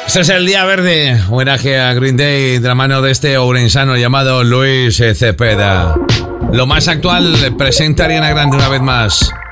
Este es el Día Verde, homenaje a Green Day de la mano de este ourensano llamado Luis Cepeda. Lo más actual presenta Ariana Grande una vez más.